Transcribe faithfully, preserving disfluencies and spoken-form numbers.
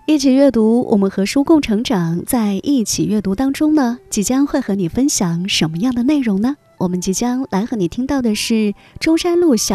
一起阅读，我们和书共成长。在一起阅读当中呢，即将会和你分享什么样的内容呢？我们即将来和你听到的是中山路小